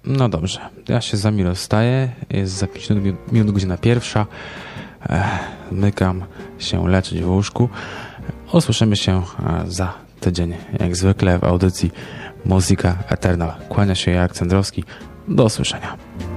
No dobrze, ja się z wami rozstaję. Jest za 5 minut godzina pierwsza. Mykam się leczyć w łóżku. Usłyszymy się za tydzień, jak zwykle w audycji Muzyka Eternal. Kłania się Jarek Cendrowski. Do usłyszenia.